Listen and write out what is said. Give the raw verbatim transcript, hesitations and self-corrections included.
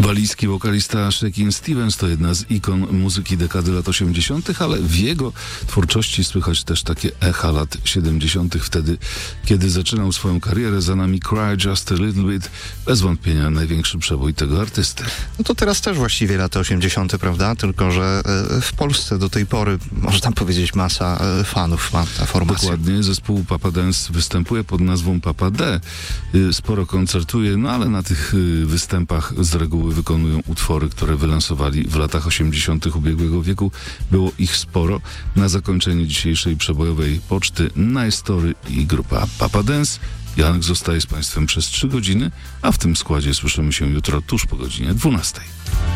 Walijski wokalista Shakin' Stevens to jedna z ikon muzyki dekady lat osiemdziesiątych, ale w jego twórczości słychać też takie echa lat siedemdziesiątych. Wtedy, kiedy zaczynał swoją karierę, za nami Cry Just a Little Bit, bez wątpienia największy przebój tego artysty. No to teraz też właściwie lata osiemdziesiąte, prawda? Tylko że w Polsce do tej pory, można powiedzieć, masa fanów ma ta formacja. Dokładnie. Zespół Papa Dance występuje pod nazwą Papa D. Sporo koncertuje, no ale na tych występach z reguły wykonują utwory, które wylansowali w latach osiemdziesiątych ubiegłego wieku. Było ich sporo. Na zakończenie dzisiejszej przebojowej poczty Nice Story i grupa Papa Dance. Janek zostaje z Państwem przez trzy godziny, a w tym składzie słyszymy się jutro tuż po godzinie dwunastej.